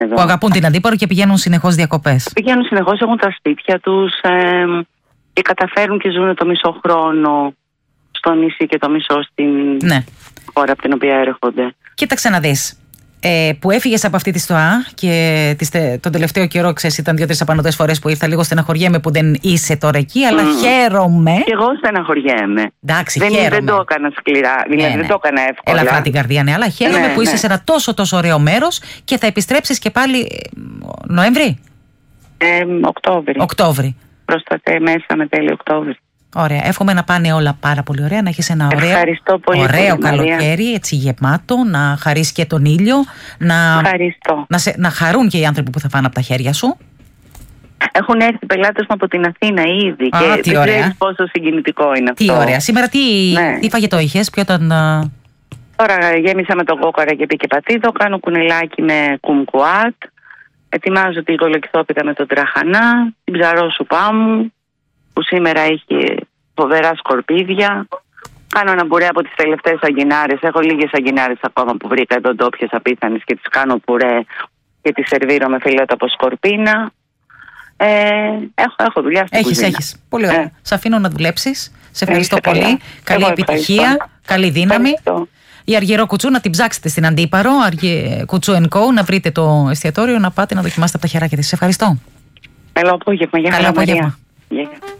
εδώ. Που αγαπούν την Αντίπαρο και πηγαίνουν συνεχώς διακοπές. Πηγαίνουν συνεχώς, έχουν τα σπίτια τους και καταφέρουν και ζουν το μισό χρόνο στο νησί και το μισό στην χώρα από την οποία έρχονται. Κοίταξε να δεις. Που έφυγες από αυτή τη ΣΤΟΑ και τον τελευταίο καιρό, ξέρεις, ήταν 2-3 απανωτές φορές που ήρθα, λίγο στεναχωριέμαι που δεν είσαι τώρα εκεί, αλλά χαίρομαι. Και εγώ στεναχωριέμαι. Εντάξει, δεν το έκανα σκληρά, δηλαδή δεν το έκανα εύκολα. Ελαφρά την καρδιά, ναι, αλλά χαίρομαι που είσαι σε ένα τόσο ωραίο μέρος και θα επιστρέψεις και πάλι Νοέμβρη. Οκτώβρη. Προς τα μέσα με τέλειο Οκτώβρη. Ωραία. Εύχομαι να πάνε όλα πάρα πολύ ωραία, να έχεις ένα ωραίο καλοκαίρι, έτσι γεμάτο, να χαρείς και τον ήλιο, να χαρούν και οι άνθρωποι που θα φάνε από τα χέρια σου. Έχουν έρθει πελάτες μου από την Αθήνα ήδη και δεν ξέρεις πόσο συγκινητικό είναι αυτό. Τι ωραία. Σήμερα τι φαγητό είχες, ποιο ήταν? Τώρα γέμισα με τον κόκορα και πήκε πατίδο, κάνω κουνελάκι με κουμκουάτ, ετοιμάζω την κολοκυθόπιτα με τον τραχανά, την ψαρόσουπά μου, που σήμερα έχει φοβερά σκορπίδια. Κάνω ένα πουρέ από τις τελευταίες αγκινάρες. Έχω λίγες αγκινάρες ακόμα που βρήκα εδώ ντόπιες απίθανες και τις κάνω πουρέ και τις σερβίρω με φιλέτα από σκορπίνα. Έχω δουλειά στην κουζίνα. Έχεις. Πολύ ωραία. Σε αφήνω να δουλέψεις. Σε ευχαριστώ πολύ. Καλή επιτυχία, καλή δύναμη. Ευχαριστώ. Η Αργυρό Κουτσού να την ψάξετε στην Αντίπαρο, Κουτσού & Co, να βρείτε το εστιατόριο, να πάτε να δοκιμάσετε από τα χεράκια της. Σε ευχαριστώ. Καλό απόγευμα. Καλό απόγευμα.